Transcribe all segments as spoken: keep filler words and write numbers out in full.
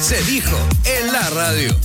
Se dijo en la radio.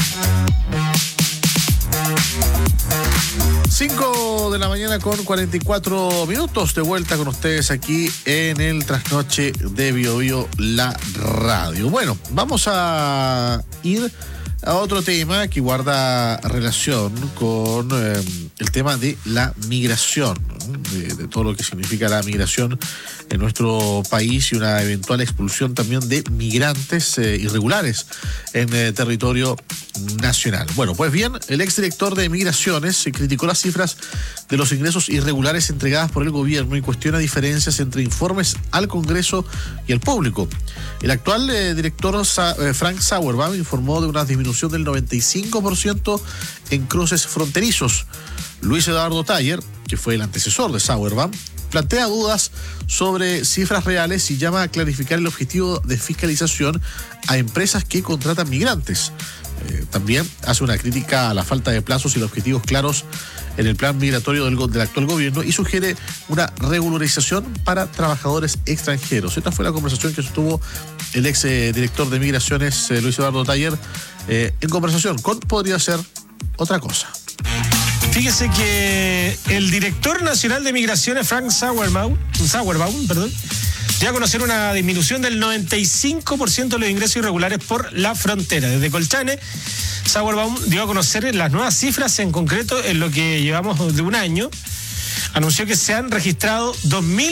cinco de la mañana con cuarenta y cuatro minutos, de vuelta con ustedes aquí en el Trasnoche de Bio Bio, la radio. Bueno, vamos a ir a otro tema que guarda relación con eh, el tema de la migración, ¿no? de, de todo lo que significa la migración en nuestro país y una eventual expulsión también de migrantes eh, irregulares en eh, territorio nacional. Bueno, pues bien, el exdirector de Migraciones criticó las cifras de los ingresos irregulares entregadas por el gobierno y cuestiona diferencias entre informes al Congreso y al público. El actual eh, director Sa- eh, Frank Sauerbaum informó de una disminución del noventa y cinco por ciento en cruces fronterizos. Luis Eduardo Taller, que fue el antecesor de Sauerbaum, plantea dudas sobre cifras reales y llama a clarificar el objetivo de fiscalización a empresas que contratan migrantes. Eh, también hace una crítica a la falta de plazos y de objetivos claros en el plan migratorio del, del actual gobierno y sugiere una regularización para trabajadores extranjeros. Esta fue la conversación que sostuvo el ex eh, director de Migraciones, eh, Luis Eduardo Taller, eh, en conversación con Podría Ser Otra Cosa. Fíjese que el director nacional de Migraciones, Frank Sauerbaum, Sauerbaum, perdón, dio a conocer una disminución del noventa y cinco por ciento de los ingresos irregulares por la frontera. Desde Colchane, Sauerbaum dio a conocer las nuevas cifras, en concreto en lo que llevamos de un año. Anunció que se han registrado dos mil